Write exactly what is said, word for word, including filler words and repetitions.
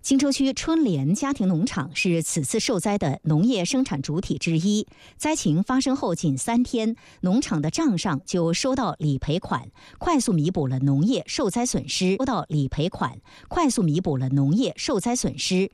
荆州区春联家庭农场是此次受灾的农业生产主体之一。灾情发生后仅三天，农场的账上就收到理赔款，快速弥补了农业受灾损失。收到理赔款，快速弥补了农业受灾损失。